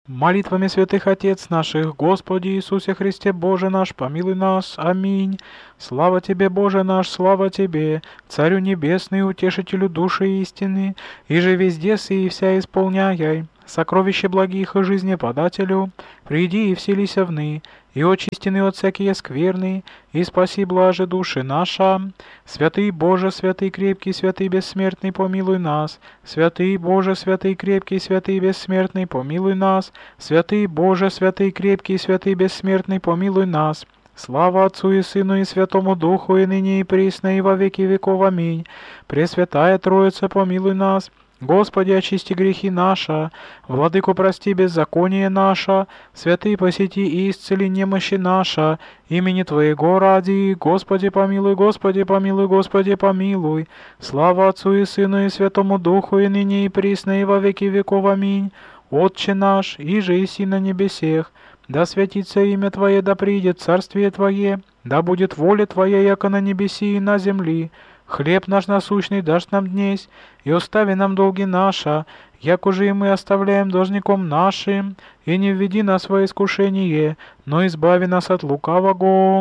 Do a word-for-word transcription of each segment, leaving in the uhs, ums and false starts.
Молитвами святых Отец наших, Господи Иисусе Христе, Боже наш, помилуй нас. Аминь. Слава Тебе, Боже наш, слава Тебе, Царю Небесный, Утешителю души истины, и же везде сы и вся исполняй. Сокровище благих и жизни подателю, приди и вселися вны, и очистины от всякие скверны, и спаси блаже души наша. Святый Боже, святый крепкий, святый бессмертный, помилуй нас. Святый Боже, святый крепкий, святый бессмертный, помилуй нас. Святый Боже, святый крепкий, святый бессмертный, помилуй нас. Слава Отцу и Сыну и Святому Духу, и ныне и присно, и во веки веков. Аминь. Пресвятая Троица, помилуй нас. Господи, очисти грехи наши, Владыко, прости беззаконие наше, святый, посети и исцели немощи наши, имени Твоего ради, Господи, помилуй, Господи, помилуй, Господи, помилуй. Слава Отцу и Сыну и Святому Духу, и ныне и присно, и во веки веков. Аминь. Отче наш, иже еси на небесех, да святится имя Твое, да придет царствие Твое, да будет воля Твоя, яко на небеси и на земли. Хлеб наш насущный дашь нам днесь, и остави нам долги наши, як уже и мы оставляем должником нашим, и не введи нас во искушение, но избави нас от лукавого.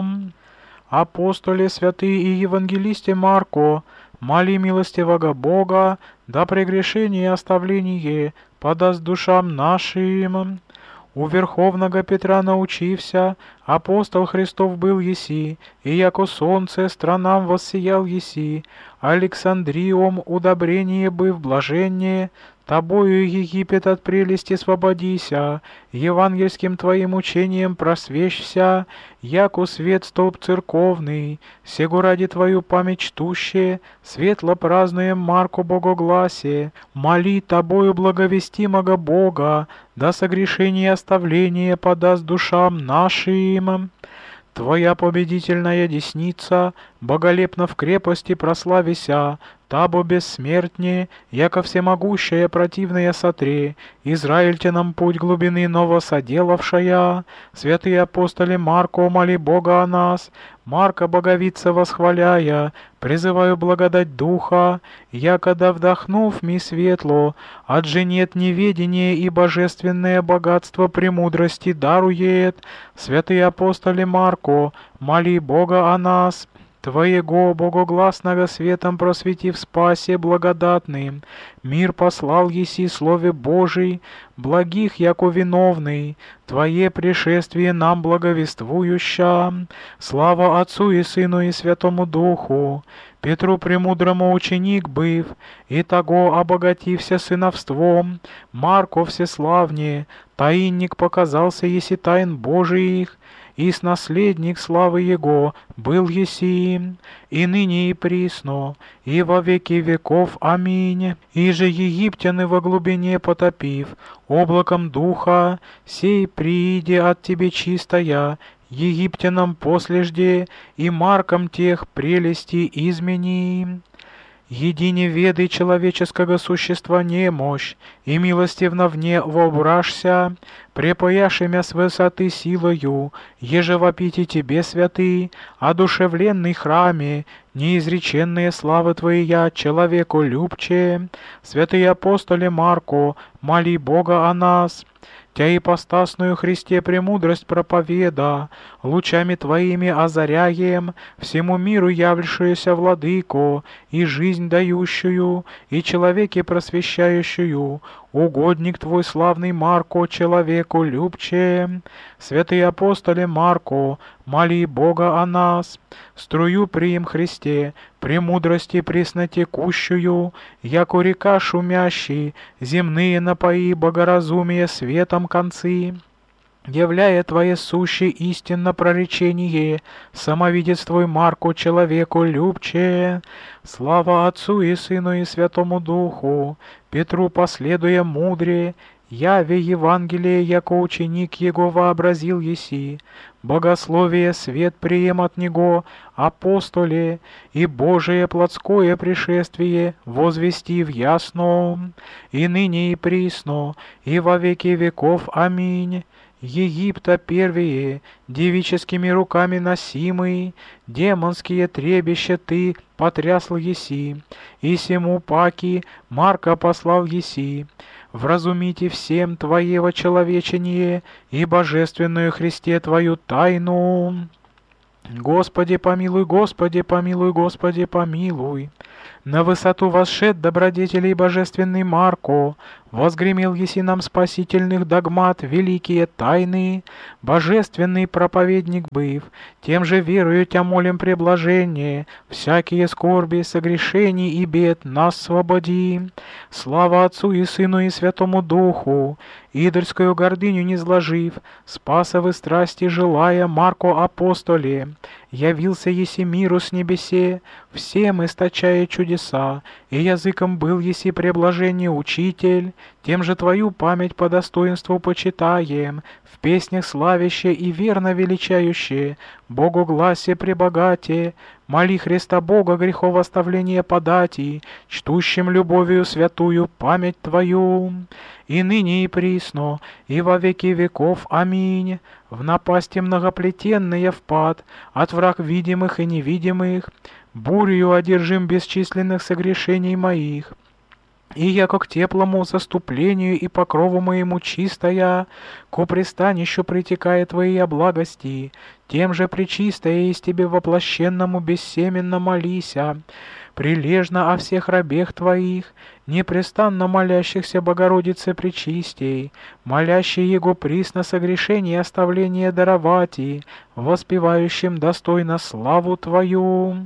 Апостоле святые и евангелисте Марко, моли милостивого Бога, да прегрешение и оставление подаст душам нашим. У Верховного Петра научився, апостол Христов был еси, и яко солнце странам воссиял еси, Александриом удобрение быв блаженнее, тобою Египет от прелести освободися, евангельским твоим учением просвещся, яко свет столб церковный, сего ради твою память чтуще, светло празднуем Марку богогласе, моли тобою благовестимого Бога, да согрешение и оставление подаст душам нашим. Твоя победительная десница, боголепно в крепости прославися, табо бессмертнее, яко всемогущая противная сотре, Израильте нам путь глубины новосоделавшая, святые апостоли Марко, моли Бога о нас, Марка боговица восхваляя, призываю благодать Духа, якода вдохнув ми светло, отже нет неведения и божественное богатство премудрости дарует, святые апостоли Марко, моли Бога о нас. Твоего богогласного светом просветив спасе благодатным, мир послал еси Слове Божий, благих яко виновный, Твое пришествие нам благовествующа. Слава Отцу и Сыну и Святому Духу, Петру премудрому ученик быв, и того обогатився сыновством, Марко всеславнее, таинник показался еси тайн Божиих, и с наследник славы Его был еси, и ныне и присно, и во веки веков. Аминь. И же египтяны во глубине потопив, облаком духа, сей прииде от тебе чистая, египтянам послежде, и маркам тех прелести измени. Едине веды человеческого существа немощь, и милостивно вне вображся, препояшемя с высоты силою, еже вопите тебе, святый, одушевленный храме, неизреченные славы Твоя, человеку любче. Святые апостоле Марко, моли Бога о нас. Тя ипостасную Христе премудрость проповеда, лучами Твоими озаряем, всему миру явившуюся владыко, и жизнь дающую, и человеке просвещающую, угодник Твой славный Марко, человеку любче. Святые апостоле Марко, моли Бога о нас. Струю приим Христе, премудрости преснотекущую, яко река шумящий, земные напои богоразумие светом концы. Являя Твое сущее истинно проречение, самовидец Твой Марко, человеку любче. Слава Отцу и Сыну и Святому Духу, Петру последуя мудре, яве Евангелие, яко ученик Его вообразил еси, богословие свет прием от Него, апостоле, и Божие плотское пришествие возвести в ясном, и ныне и присно, и во веки веков. Аминь. Египта первые, девическими руками носимый, демонские требища ты потрясл еси, и сему паки Марка послал еси. Вразумите всем Твоего человечение и божественную Христе Твою тайну. Господи помилуй, Господи помилуй, Господи помилуй. На высоту восшед добродетелей божественный Марко, возгремел еси нам спасительных догмат великие тайны, божественный проповедник быв, тем же верою тя молим преблажение, всякие скорби, согрешений и бед нас свободи. Слава Отцу и Сыну и Святому Духу, идольскую гордыню не зложив, спасовы страсти желая, Марко апостоле, явился еси миру с небесе, всем источая чудеса, и языком был еси преблажение учитель, тем же Твою память по достоинству почитаем, в песнях славяще и верно величающее, Богу гласе пребогате, моли Христа Бога грехов оставление подати, чтущим любовью святую память Твою, и ныне и присно, и во веки веков. Аминь. В напасти многоплетенные впад, от враг видимых и невидимых, бурью одержим бесчисленных согрешений моих. И яко к теплому заступлению и покрову моему чистая, ко пристанищу притекает Твоя благости, тем же пречистая из Тебе воплощенному бессеменно молися, прилежно о всех рабех Твоих, непрестанно молящихся Богородице Пречистей, молящей Его присно согрешение и оставление даровати, воспевающим достойно славу Твою.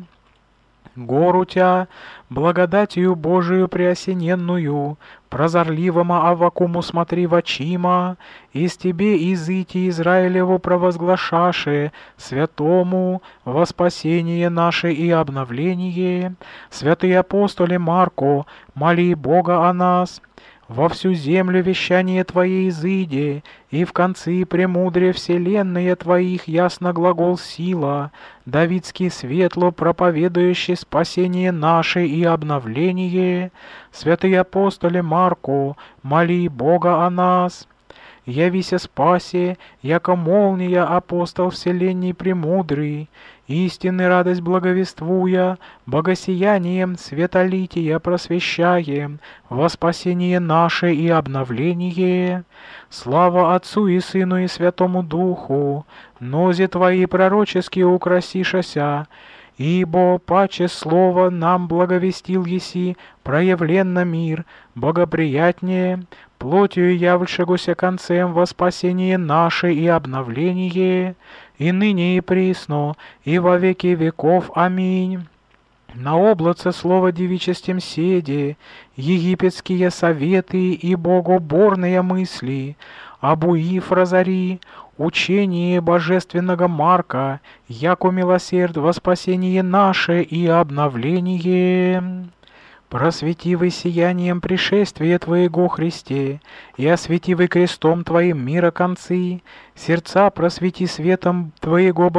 Гору Тя, благодатью Божию преосененную, прозорливому Аввакуму смотри в очима, из Тебе изыти Израилеву провозглашаше, святому во спасение наше и обновление. Святые апостоле Марко, моли Бога о нас. Во всю землю вещание Твое изыде, и в концы премудрее вселенные Твоих ясно глагол сила, Давидский светло проповедующий спасение наше и обновление. Святые апостоле Марко, моли Бога о нас. Явися спасе, яко молния апостол вселенной премудрый, истинный радость благовествуя, богосиянием светолития просвещаем, во спасение наше и обновление. Слава Отцу и Сыну и Святому Духу, нозе Твои пророческие украсишася, ибо паче слово нам благовестил еси, проявленно мир, богоприятнее, плотью явлшегося концем во спасение наше и обновление, и ныне и присно, и во веки веков. Аминь. На облаце слово девичестем седе, египетские советы и богоборные мысли, обуив разори, учение божественного Марка, яко милосерд во спасение наше и обновление. Просвети вы сиянием пришествия Твоего, Христе, и освети вы крестом Твоим мира концы, сердца просвети светом Твоего